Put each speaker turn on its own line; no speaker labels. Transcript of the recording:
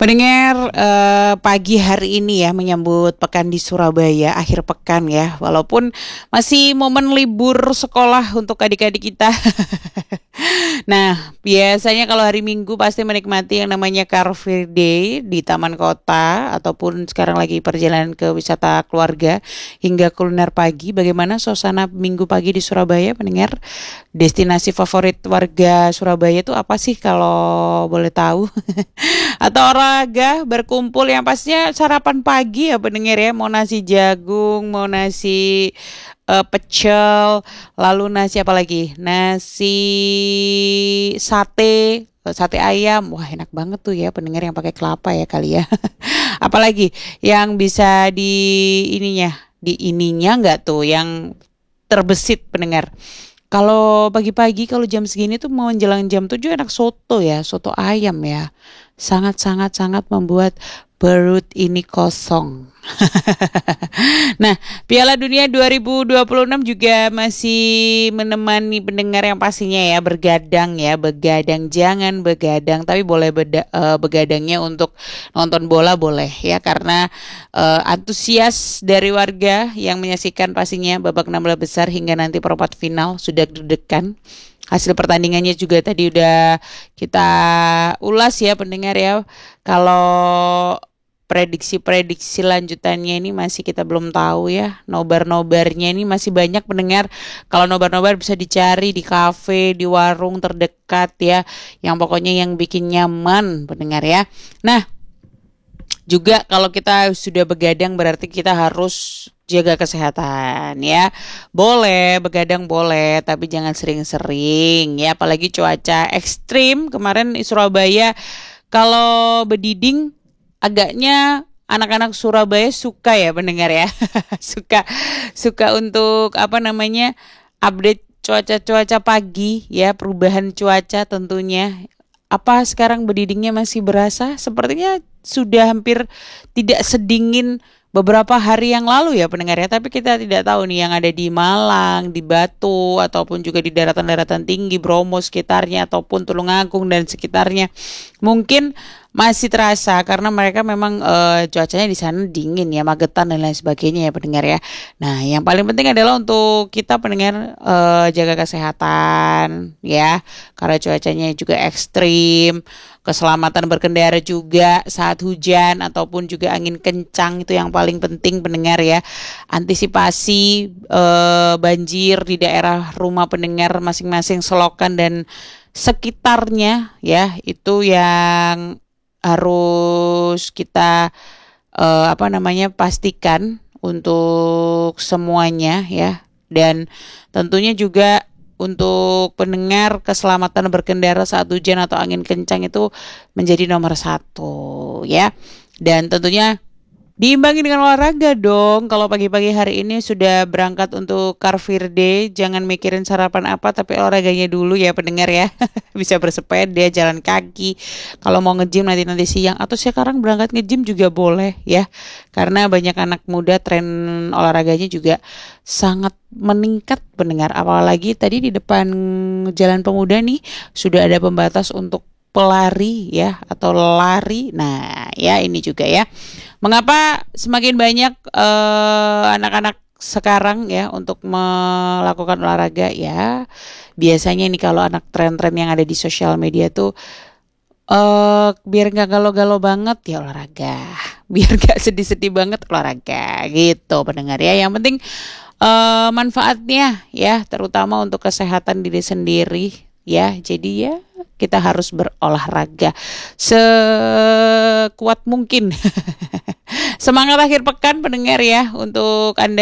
Pendengar, pagi hari ini ya menyambut pekan di Surabaya, akhir pekan ya. Walaupun masih momen libur sekolah untuk adik-adik kita. Nah, biasanya kalau hari Minggu pasti menikmati yang namanya Car Free Day di Taman Kota ataupun sekarang lagi perjalanan ke wisata keluarga hingga kuliner pagi. Bagaimana suasana Minggu pagi di Surabaya, pendengar? Destinasi favorit warga Surabaya itu apa sih kalau boleh tahu? Atau olahraga berkumpul yang pastinya sarapan pagi ya pendengar ya, mau nasi jagung, mau nasi pecel, lalu nasi apa lagi, nasi sate ayam, wah enak banget tuh ya pendengar yang pakai kelapa ya kali ya. Apalagi yang bisa di ininya nggak tuh yang terbesit pendengar. Kalau pagi-pagi kalau jam segini tuh mau menjelang jam 7 enak soto ya, soto ayam ya. Sangat membuat perut ini kosong. Nah, Piala Dunia 2026 juga masih menemani pendengar yang pastinya ya, begadang jangan begadang, tapi boleh begadangnya untuk nonton bola boleh ya karena antusias dari warga yang menyaksikan pastinya babak 16 besar hingga nanti perempat final sudah deg-degan. Hasil pertandingannya juga tadi udah kita ulas ya pendengar ya. Kalau prediksi-prediksi lanjutannya ini masih kita belum tahu ya. Nobar-nobarnya ini masih banyak pendengar. Kalau nobar-nobar bisa dicari di kafe, di warung terdekat ya. Yang pokoknya yang bikin nyaman pendengar ya. Nah, juga kalau kita sudah begadang berarti kita harus jaga kesehatan ya. Boleh begadang boleh, tapi jangan sering-sering ya. Apalagi cuaca ekstrim kemarin di Surabaya kalau bediding agaknya anak-anak Surabaya suka ya pendengar ya. suka suka untuk apa namanya update cuaca-cuaca pagi ya, perubahan cuaca tentunya. Apa sekarang bedidingnya masih berasa? Sepertinya sudah hampir tidak sedingin beberapa hari yang lalu ya pendengar ya. Tapi kita tidak tahu nih yang ada di Malang, di Batu, ataupun juga di daratan-daratan tinggi, Bromo sekitarnya, ataupun Tulungagung dan sekitarnya. Mungkin masih terasa karena mereka memang cuacanya di sana dingin ya, Magetan dan lain sebagainya ya pendengar ya. Nah, yang paling penting adalah untuk kita pendengar jaga kesehatan ya, karena cuacanya juga ekstrim. Keselamatan berkendara juga saat hujan ataupun juga angin kencang itu yang paling penting pendengar ya. Antisipasi banjir di daerah rumah pendengar masing-masing selokan dan sekitarnya ya, itu yang harus kita pastikan untuk semuanya ya. Dan tentunya juga untuk pendengar keselamatan berkendara saat hujan atau angin kencang itu menjadi nomor satu ya. Dan tentunya diimbangi dengan olahraga dong. Kalau pagi-pagi hari ini sudah berangkat untuk Car Free Day, jangan mikirin sarapan apa, tapi olahraganya dulu ya pendengar ya. Bisa bersepeda, jalan kaki. Kalau mau nge-gym nanti siang atau sekarang berangkat nge-gym juga boleh ya. Karena banyak anak muda tren olahraganya juga sangat meningkat pendengar. Apalagi tadi di depan Jalan Pemuda nih sudah ada pembatas untuk pelari ya atau lari. Nah, ya ini juga ya. Mengapa semakin banyak anak-anak sekarang ya untuk melakukan olahraga ya? Biasanya nih kalau anak tren-tren yang ada di sosial media tuh biar nggak galau-galau banget ya olahraga, biar nggak sedih-sedih banget olahraga gitu pendengar ya. Yang penting manfaatnya ya, terutama untuk kesehatan diri sendiri ya. Jadi ya kita harus berolahraga sekuat mungkin. Semangat akhir pekan pendengar ya untuk Anda